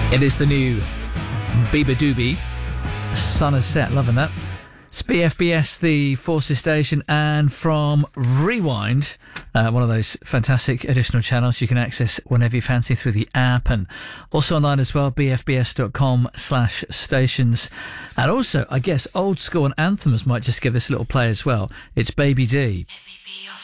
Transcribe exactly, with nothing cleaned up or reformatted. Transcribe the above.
It is the new Biba Doobie. Sun has set, loving that. It's B F B S, the Forces station, and from Rewind, uh, one of those fantastic additional channels you can access whenever you fancy through the app, and also online as well, bfbs.com slash stations. And also, I guess, old school and anthems might just give this a little play as well. It's Baby D.